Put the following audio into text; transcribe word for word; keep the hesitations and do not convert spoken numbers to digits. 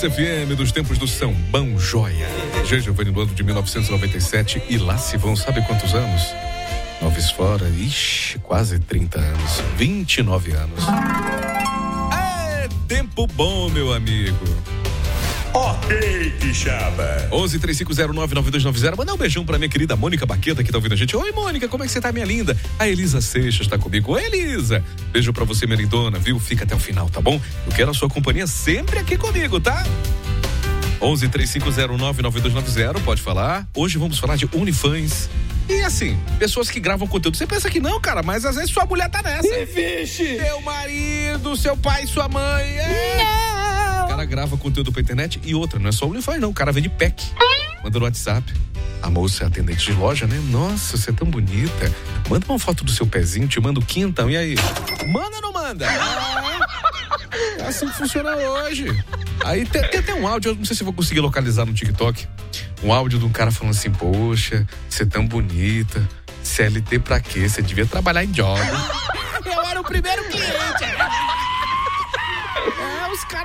F M dos tempos do Sambão Joia. G. Giovanni do ano de mil novecentos e noventa e sete e lá se vão, sabe quantos anos? Noves fora, ixi, quase trinta anos, vinte e nove anos. É tempo bom, meu amigo. Ok, Quixaba. onze, três cinco zero nove, nove dois nove zero. Manda um beijão pra minha querida Mônica Baqueta, que tá ouvindo a gente. Oi, Mônica, como é que você tá, minha linda? A Elisa Seixas tá comigo. Oi, Elisa. Beijo pra você, minha lindona, viu? Fica até o final, tá bom? Eu quero a sua companhia sempre aqui comigo, tá? onze, três cinco zero nove, nove dois nove zero, pode falar. Hoje vamos falar de OnlyFans. E assim, pessoas que gravam conteúdo. Você pensa que não, cara, mas às vezes sua mulher tá nessa. E vixe! Seu marido, seu pai, sua mãe. É. Não! O cara grava conteúdo pra internet e outra, não é só OnlyFans não, o cara vende pack. Manda no WhatsApp. A moça é atendente de loja, né? Nossa, você é tão bonita. Manda uma foto do seu pezinho, te manda o quintão, e aí? Manda ou não manda? É, é assim que funciona hoje. Aí tem, tem até um áudio, eu não sei se eu vou conseguir localizar no TikTok. Um áudio de um cara falando assim, poxa, você é tão bonita. C L T pra quê? Você devia trabalhar em job. Eu era o primeiro cliente. É, os caras